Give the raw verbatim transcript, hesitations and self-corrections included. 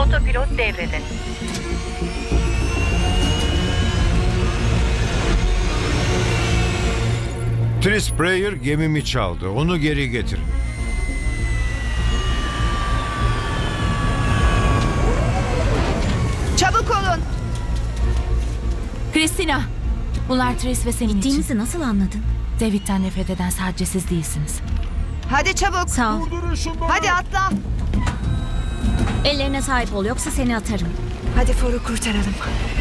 Otopilot devrede. Tris Prayer gemimi çaldı. Onu geri getir. Çabuk olun. Christina, bunlar Tris ve senin için. Gittiğimizi nasıl anladın? David'den nefret eden sadece siz değilsiniz. Hadi çabuk. Sağ ol. Hadi atla. Ellerine sahip ol yoksa seni atarım. Hadi For'u kurtaralım.